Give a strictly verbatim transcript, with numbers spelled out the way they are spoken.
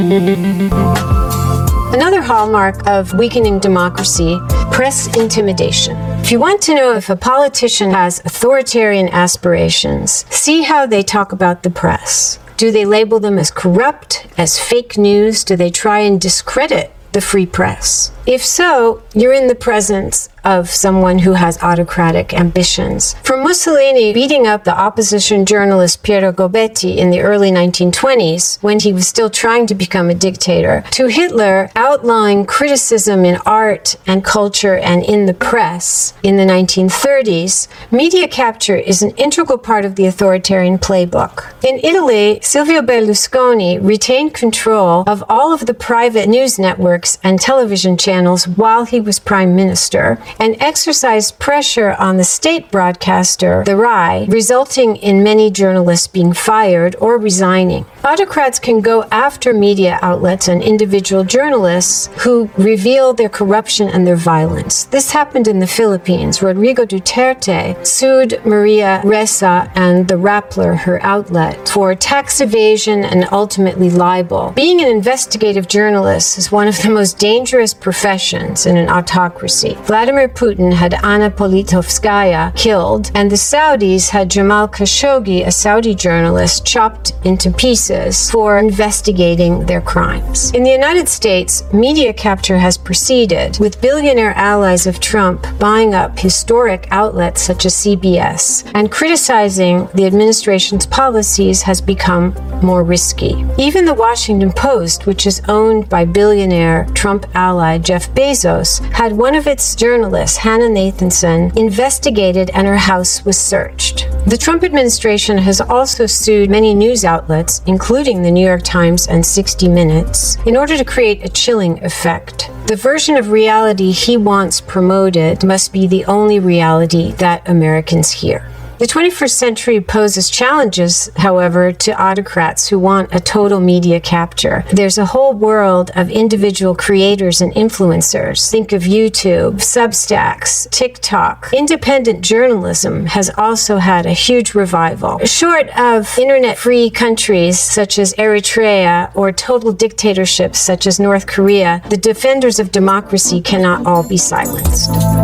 Another hallmark of weakening democracy, press intimidation. If you want to know if a politician has authoritarian aspirations, see how they talk about the press. Do they label them as corrupt, as fake news? Do they try and discredit the free press? If so, you're in the presence of someone who has autocratic ambitions. From Mussolini beating up the opposition journalist Piero Gobetti in the early nineteen twenties, when he was still trying to become a dictator, to Hitler outlawing criticism in art and culture and in the press in the nineteen thirties, media capture is an integral part of the authoritarian playbook. In Italy, Silvio Berlusconi retained control of all of the private news networks and television channels while he was prime minister, and exercised pressure on the state broadcaster, the RAI, resulting in many journalists being fired or resigning. Autocrats can go after media outlets and individual journalists who reveal their corruption and their violence. This happened in the Philippines. Rodrigo Duterte sued Maria Ressa and the Rappler, her outlet, for tax evasion and ultimately libel. Being an investigative journalist is one of the most dangerous professions in an autocracy. Vladimir Putin had Anna Politkovskaya killed, and the Saudis had Jamal Khashoggi, a Saudi journalist, chopped into pieces for investigating their crimes. In the United States, media capture has proceeded, with billionaire allies of Trump buying up historic outlets such as C B S, and criticizing the administration's policies has become more risky. Even the Washington Post, which is owned by billionaire Trump ally Jeff Bezos, had one of its journalists, Hannah Nathanson, investigated and her house was searched. The Trump administration has also sued many news outlets, including the New York Times and sixty minutes, in order to create a chilling effect. The version of reality he wants promoted must be the only reality that Americans hear. The twenty-first century poses challenges, however, to autocrats who want a total media capture. There's a whole world of individual creators and influencers. Think of YouTube, Substacks, TikTok. Independent journalism has also had a huge revival. Short of internet-free countries such as Eritrea or total dictatorships such as North Korea, the defenders of democracy cannot all be silenced.